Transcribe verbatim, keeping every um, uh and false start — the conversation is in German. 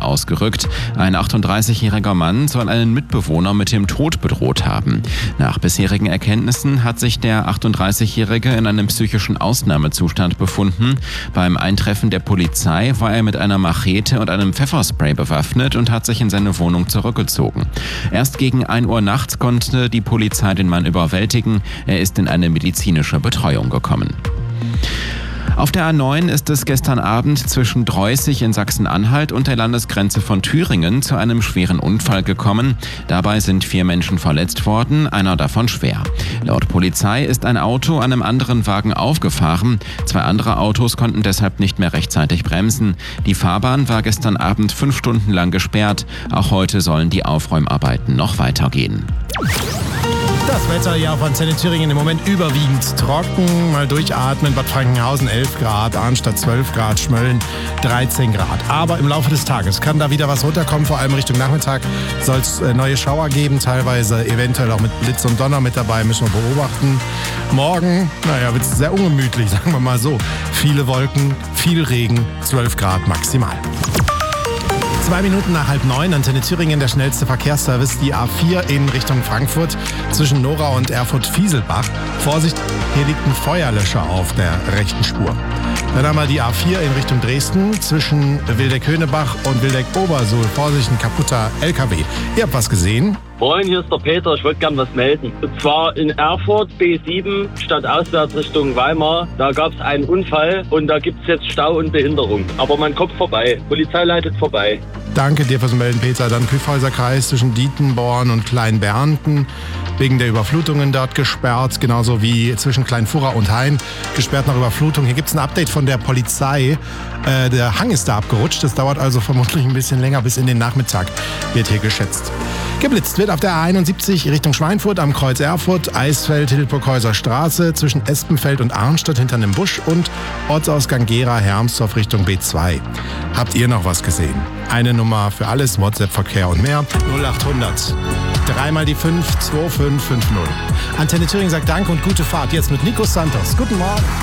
ausgerückt. Ein achtunddreißigjähriger Mann soll einen Mitbewohner mit dem Tod bedroht haben. Nach bisherigen Erkenntnissen hat sich der achtunddreißigjährige in einem psychischen Ausnahmezustand befunden. Beim Eintreffen der Polizei war er mit einer Machete und einem Pfefferspray bewaffnet und hat sich in seine Wohnung zurückgezogen. Erst gegen ein Uhr nachts konnte die Polizei den Mann überwältigen. Er ist in eine medizinische Betreuung gekommen. Auf der A neun ist es gestern Abend zwischen Dreußig in Sachsen-Anhalt und der Landesgrenze von Thüringen zu einem schweren Unfall gekommen. Dabei sind vier Menschen verletzt worden, einer davon schwer. Laut Polizei ist ein Auto an einem anderen Wagen aufgefahren. Zwei andere Autos konnten deshalb nicht mehr rechtzeitig bremsen. Die Fahrbahn war gestern Abend fünf Stunden lang gesperrt. Auch heute sollen die Aufräumarbeiten noch weitergehen. Das Wetter ja von Antenne Thüringen im Moment überwiegend trocken. Mal durchatmen, Bad Frankenhausen elf Grad, Arnstadt zwölf Grad, Schmölln dreizehn Grad. Aber im Laufe des Tages kann da wieder was runterkommen, vor allem Richtung Nachmittag soll es neue Schauer geben, teilweise eventuell auch mit Blitz und Donner mit dabei, müssen wir beobachten. Morgen, naja, wird es sehr ungemütlich, sagen wir mal so. Viele Wolken, viel Regen, zwölf Grad maximal. Zwei Minuten nach halb neun, Antenne Thüringen, der schnellste Verkehrsservice, die A vier in Richtung Frankfurt zwischen Nora und Erfurt-Fieselbach. Vorsicht, hier liegt ein Feuerlöscher auf der rechten Spur. Dann haben wir die A vier in Richtung Dresden zwischen Wildeck-Höhnebach und Wildeck-Obersuhl. Vorsicht, ein kaputter L K W. Ihr habt was gesehen? Moin, hier ist der Peter, ich wollte gern was melden. Und zwar in Erfurt, B sieben, stadtauswärts Richtung Weimar. Da gab es einen Unfall und da gibt es jetzt Stau und Behinderung. Aber man kommt vorbei, Polizei leitet vorbei. Danke dir fürs Melden, Peter. Dann Kyffhäuser Kreis zwischen Dietenborn und Kleinbernten. Wegen der Überflutungen dort gesperrt, genauso wie zwischen Kleinfurra und Hain gesperrt nach Überflutung. Hier gibt es ein Update von der Polizei. Äh, der Hang ist da abgerutscht. Das dauert also vermutlich ein bisschen länger, bis in den Nachmittag wird hier geschätzt. Geblitzt wird auf der A einundsiebzig Richtung Schweinfurt am Kreuz Erfurt, Eisfeld, Hildburghäuser Straße zwischen Espenfeld und Arnstadt hinter einem Busch und Ortsausgang Gera, Hermsdorf Richtung B zwei. Habt ihr noch was gesehen? Eine Nummer für alles, WhatsApp-Verkehr und mehr. null achthundert. Dreimal die fünf zwei fünf fünf null. Antenne Thüringen sagt Danke und gute Fahrt. Jetzt mit Nico Santos. Guten Morgen.